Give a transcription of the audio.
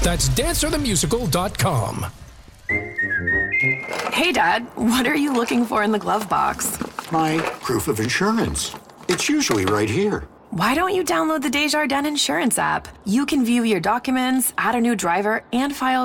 That's dancerthemusical.com. Hey, Dad, what are you looking for in the glove box? My proof of insurance. It's usually right here. Why don't you download the Desjardins Insurance app? You can view your documents, add a new driver, and file